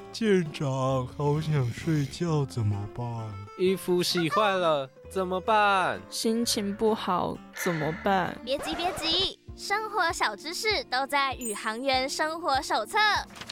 舰长，好想睡觉，怎么办？ 衣服洗坏了怎么办？ 心情不好怎么办？ 别急，生活小知识都在宇航员生活手册。